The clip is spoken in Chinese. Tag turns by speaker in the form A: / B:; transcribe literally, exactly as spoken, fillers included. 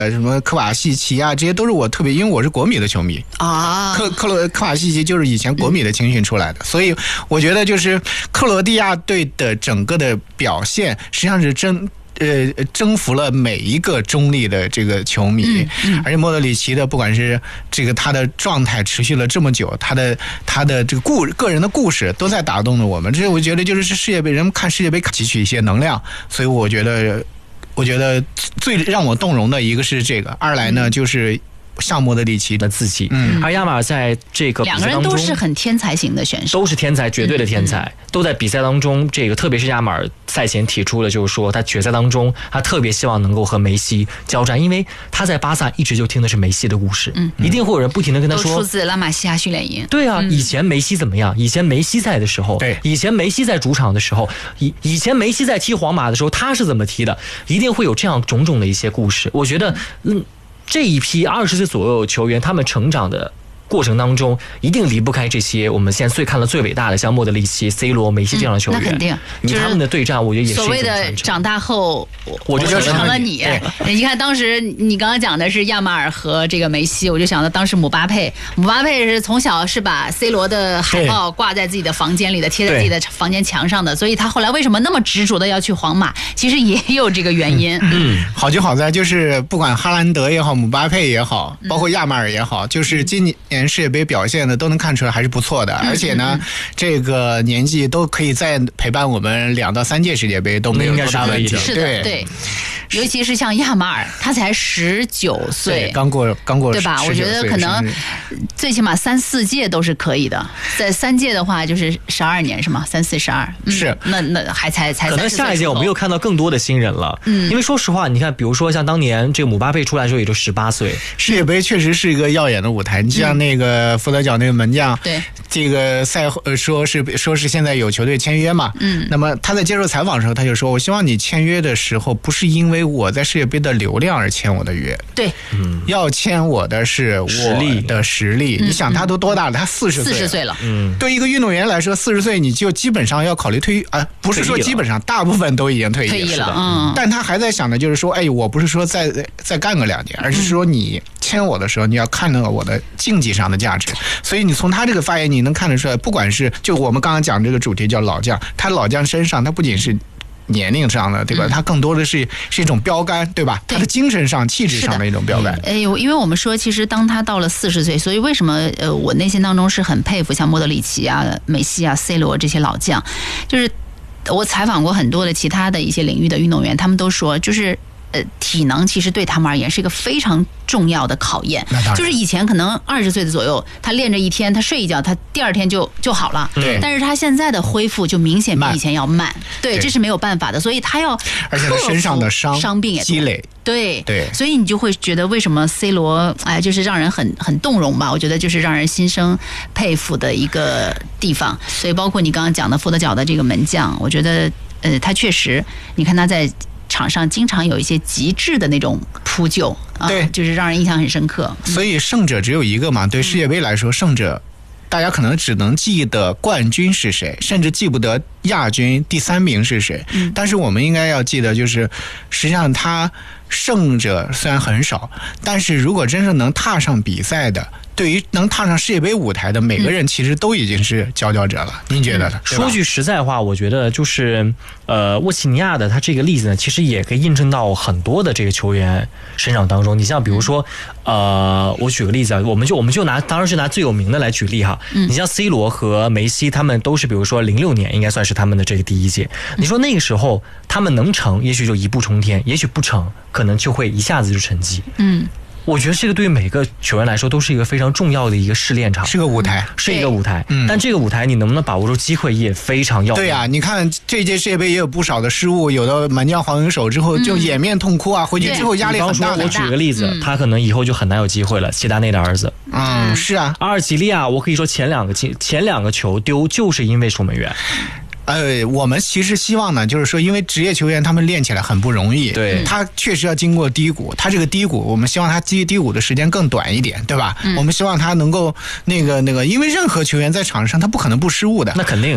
A: 呃，什么科瓦西奇啊，这些都是我特别，因为我是国米的球迷
B: 啊。
A: 克克罗科瓦西奇就是以前国米的青训出来的，嗯、所以我觉得就是克罗地亚队的整个的表现，实际上是真。呃，征服了每一个中立的这个球迷，嗯嗯、而且莫德里奇的不管是这个他的状态持续了这么久，他的他的这个故个人的故事都在打动着我们。这我觉得就是世界杯，人们看世界杯汲取一些能量，所以我觉得，我觉得最让我动容的一个是这个，二来呢就是。像莫德里奇的自己，
C: 嗯，而亚马尔在这个比赛当中，
B: 两个人都是很天才型的选手，
C: 都是天才，绝对的天才，嗯嗯、都在比赛当中。这个特别是亚马尔赛前提出了，就是说他决赛当中，他特别希望能够和梅西交战，因为他在巴萨一直就听的是梅西的故事，嗯，一定会有人不停的跟他说，
B: 都出自拉玛西亚训练营。
C: 对啊，嗯、以前梅西怎么样？以前梅西在的时候，
A: 对，
C: 以前梅西在主场的时候，以以前梅西在踢皇马的时候，他是怎么踢的？一定会有这样种种的一些故事。我觉得，嗯。这一批二十岁左右球员，他们成长的过程当中，一定离不开这些我们现在最看了最伟大的，像莫德里奇、C 罗、梅西这样的球员。
B: 嗯、那肯定，
C: 就是他们的对战，我觉得也是
B: 所谓的长大后，
C: 我就
B: 成了你。你看，当时你刚刚讲的是亚马尔和这个梅西，我就想到当时姆巴佩，姆巴佩是从小是把 C 罗的海报挂在自己的房间里的，贴在自己的房间墙上的，所以他后来为什么那么执着的要去皇马，其实也有这个原因。
A: 嗯，好就好在就是不管哈兰德也好，姆巴佩也好，包括亚马尔也好，就是今年世界杯表现的都能看出来还是不错的，而且呢，这个年纪都可以再陪伴我们两到三届世界杯都没有多大问题。
B: 是的，对。尤其是像亚马尔，他才十九岁，
A: 刚过刚过，
B: 对吧？我觉得可能最起码三四届都是可以的，在三届的话就是十二年是吗？三四十二，
A: 是
B: 那那还才才
C: 可能下一届我们又看到更多的新人了。嗯，因为说实话，你看，比如说像当年这个姆巴佩出来的时候也就十八岁，
A: 世界杯确实是一个耀眼的舞台。你像那个佛得角那个门将，
B: 对
A: 这个赛后说是说是现在有球队签约嘛，嗯，那么他在接受采访的时候他就说，我希望你签约的时候不是因为我在世界杯的流量而签我的约，
B: 对，
A: 嗯，要签我的是我的实力。你想他都多大了？他四十岁，
B: 四十岁了。
A: 嗯，对一个运动员来说，四十岁你就基本上要考虑退啊，不是说基本上，大部分都已经退役了，
B: 退役了。嗯，
A: 但他还在想的就是说，哎，我不是说再再干个两年，而是说你签我的时候，你要看到我的竞技上的价值。所以你从他这个发言，你能看得出来，不管是就我们刚刚讲这个主题叫老将，他老将身上，他不仅是年龄上的，对吧？它更多的是是一种标杆，对吧？他的精神上、气质上的一种标杆。
B: 哎，因为我们说，其实当他到了四十岁，所以为什么呃，我内心当中是很佩服像莫德里奇啊、梅西啊、C 罗这些老将，就是我采访过很多的其他的一些领域的运动员，他们都说，就是呃，体能其实对他们而言是一个非常重要的考验。就是以前可能二十岁的左右，他练着一天，他睡一觉，他第二天就就好了。
A: 对。
B: 但是他现在的恢复就明显比以前要慢。对，这是没有办法的，所以他要
A: 而且他身上的伤
B: 伤病也
A: 积累。
B: 对
A: 对。
B: 所以你就会觉得为什么 C 罗哎，就是让人很很动容吧？我觉得就是让人心生佩服的一个地方。所以包括你刚刚讲的佛得角的这个门将，我觉得呃，他确实，你看他在场上经常有一些极致的那种扑救，
A: 对、
B: 啊，就是让人印象很深刻。
A: 所以胜者只有一个嘛，对世界杯来说，胜者大家可能只能记得冠军是谁，甚至记不得亚军第三名是谁。嗯，但是我们应该要记得，就是实际上他胜者虽然很少，但是如果真正能踏上比赛的，对于能踏上世界杯舞台的每个人，其实都已经是佼佼者了。嗯、您觉得呢？
C: 说句实在话，我觉得就是呃，沃奇尼亚的他这个例子呢，其实也可以印证到很多的这个球员身上当中。你像比如说，呃，我举个例子啊，我们就我们就拿，当然是拿最有名的来举例哈。嗯、你像 C 罗和梅西，他们都是比如说零六年应该算是他们的这个第一届。你说那个时候他们能成，也许就一步冲天；也许不成，可能就会一下子就沉寂。嗯。我觉得这个对于每个球员来说都是一个非常重要的一个试炼场，
A: 是个舞台，
C: 是一个舞台。嗯，但这个舞台你能不能把握住机会也非常要。
A: 对呀、啊，你看这届世界杯也有不少的失误，有的门将黄银手之后就掩面痛哭啊，嗯、回去之后压力很大的。
C: 我举个例子、嗯，他可能以后就很难有机会了。齐达内的儿子，
A: 嗯，是啊，
C: 阿尔及利亚，我可以说前两个前两个球丢就是因为守门员。
A: 呃，我们其实希望呢，就是说，因为职业球员他们练起来很不容易，
C: 对，
A: 他确实要经过低谷，他这个低谷，我们希望他低低谷的时间更短一点，对吧？嗯、我们希望他能够那个那个，因为任何球员在场上他不可能不失误的，
C: 那肯定。